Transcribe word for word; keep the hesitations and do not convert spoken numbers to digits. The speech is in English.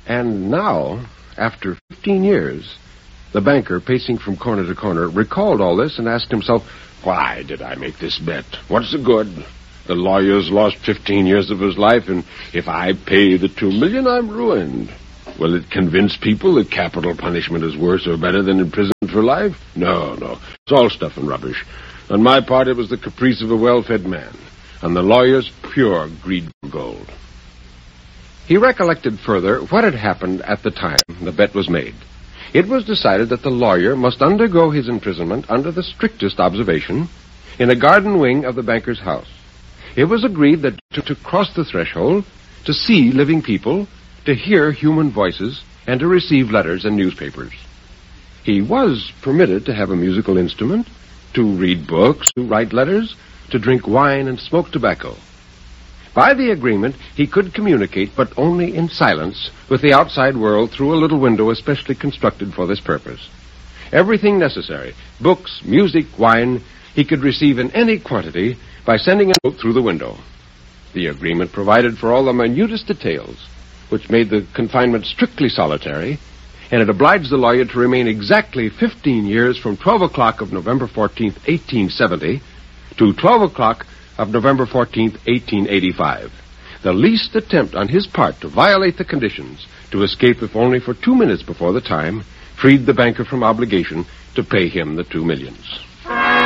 And now, after fifteen years, the banker, pacing from corner to corner, recalled all this and asked himself, why did I make this bet? What's the good? The lawyer's lost fifteen years of his life, and if I pay the two million, I'm ruined. Will it convince people that capital punishment is worse or better than imprisonment for life? No, no. It's all stuff and rubbish. On my part, it was the caprice of a well-fed man. On the lawyer's, pure greed for gold. He recollected further what had happened at the time the bet was made. It was decided that the lawyer must undergo his imprisonment under the strictest observation in a garden wing of the banker's house. It was agreed that to, to cross the threshold, to see living people, to hear human voices, and to receive letters and newspapers. He was permitted to have a musical instrument, to read books, to write letters, to drink wine and smoke tobacco. By the agreement, he could communicate, but only in silence, with the outside world through a little window especially constructed for this purpose. Everything necessary, books, music, wine, he could receive in any quantity by sending a note through the window. The agreement provided for all the minutest details, which made the confinement strictly solitary, and it obliged the lawyer to remain exactly fifteen years from twelve o'clock of November fourteenth, eighteen seventy, to twelve o'clock of November fourteenth, eighteen eighty-five. The least attempt on his part to violate the conditions, to escape if only for two minutes before the time, freed the banker from obligation to pay him the two millions.